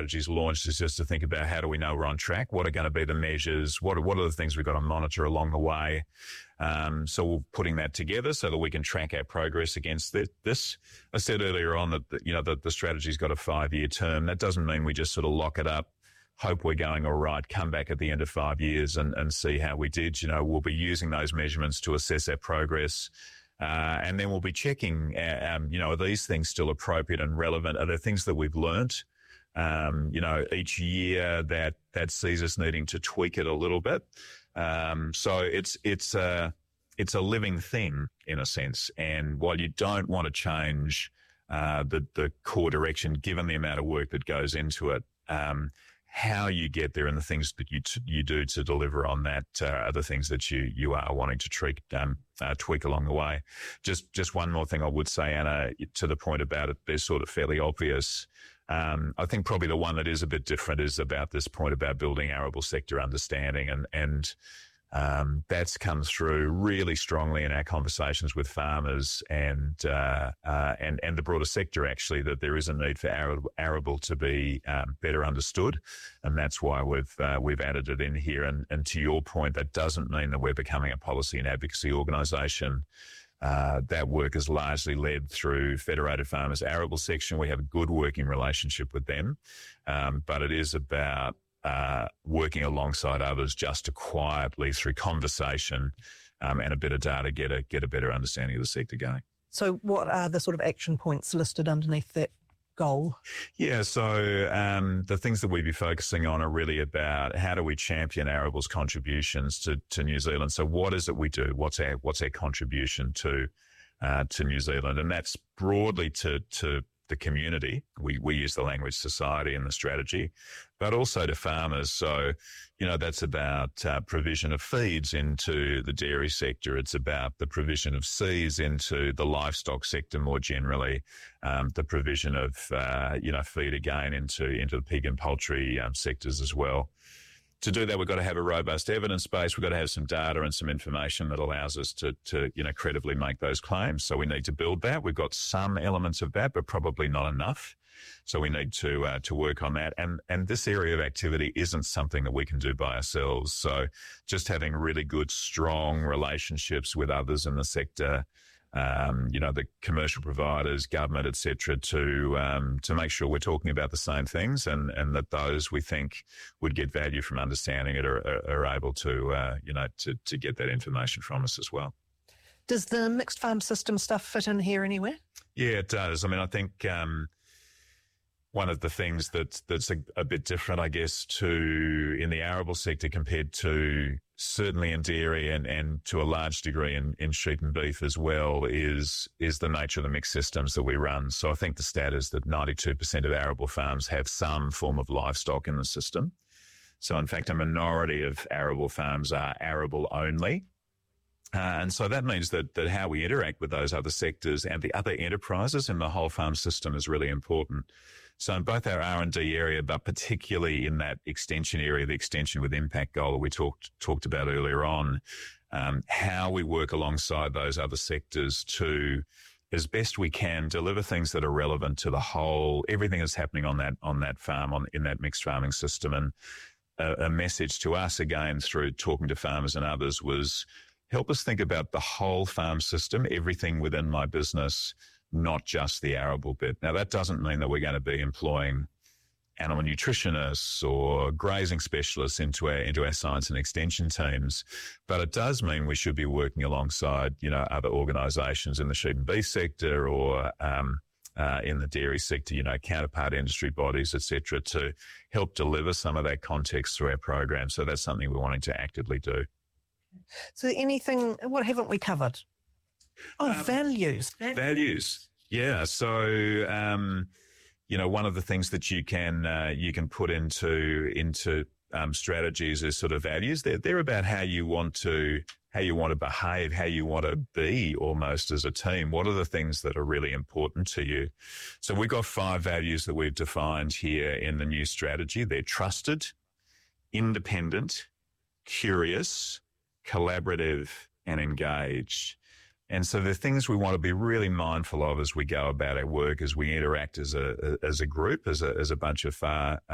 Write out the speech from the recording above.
strategies launched is just to think about how do we know we're on track? What are going to be the measures? What are the things we've got to monitor along the way? So we're putting that together so that we can track our progress against this. I said earlier on that, the strategy's got a 5-year term. That doesn't mean we just sort of lock it up, hope we're going all right, come back at the end of 5 years and see how we did. We'll be using those measurements to assess our progress. And then we'll be checking, are these things still appropriate and relevant? Are there things that we've learnt, each year that sees us needing to tweak it a little bit? So it's a living thing in a sense. And while you don't want to change, the core direction, given the amount of work that goes into it, how you get there and the things that you do to deliver on that are the things that you are wanting to tweak along the way. Just one more thing I would say, Anna, to the point about it, they're sort of fairly obvious. I think probably the one that is a bit different is about this point about building arable sector understanding, and that's come through really strongly in our conversations with farmers and the broader sector, actually, that there is a need for arable to be better understood, and that's why we've added it in here. And to your point, that doesn't mean that we're becoming a policy and advocacy organisation. That work is largely led through Federated Farmers Arable Section. We have a good working relationship with them, but it is about working alongside others just to quietly, through conversation and a bit of data, get a better understanding of the sector going. So what are the sort of action points listed underneath that goal? Yeah, so the things that we'd be focusing on are really about how do we champion arable's contributions to New Zealand. So what is it we do? What's our contribution to New Zealand? And that's broadly to the community. We use the language society in the strategy, but also to farmers. So, that's about provision of feeds into the dairy sector. It's about the provision of seeds into the livestock sector more generally, the provision of, feed again into the pig and poultry sectors as well. To do that, we've got to have a robust evidence base. We've got to have some data and some information that allows us to credibly make those claims. So we need to build that. We've got some elements of that, but probably not enough. So we need to work on that. And this area of activity isn't something that we can do by ourselves. So just having really good, strong relationships with others in the sector, the commercial providers, government, et cetera, to make sure we're talking about the same things and that those we think would get value from understanding it are able to get that information from us as well. Does the mixed farm system stuff fit in here anywhere? Yeah, it does. I mean, I think one of the things that's a bit different, I guess, in the arable sector compared to certainly in dairy and to a large degree in sheep and beef as well is the nature of the mixed systems that we run. So I think the stat is that 92% of arable farms have some form of livestock in the system. So in fact, a minority of arable farms are arable only. And so that means that how we interact with those other sectors and the other enterprises in the whole farm system is really important. So in both our R&D area, but particularly in that extension area, the extension with impact goal that we talked about earlier on, how we work alongside those other sectors to, as best we can, deliver things that are relevant to the whole, everything that's happening on that farm, in that mixed farming system. And a message to us, again, through talking to farmers and others, was help us think about the whole farm system, everything within my business, not just the arable bit. Now, that doesn't mean that we're going to be employing animal nutritionists or grazing specialists into our science and extension teams, but it does mean we should be working alongside, other organisations in the sheep and beef sector or in the dairy sector, counterpart industry bodies, et cetera, to help deliver some of that context through our program. So that's something we're wanting to actively do. So what haven't we covered? Values. Values. Yeah. So, one of the things that you can put into strategies is sort of values. They're about how you want to behave, how you want to be almost as a team. What are the things that are really important to you? So we've got 5 values that we've defined here in the new strategy. They're trusted, independent, curious, collaborative, and engaged. And so the things we want to be really mindful of as we go about our work, as we interact as a group, as a bunch of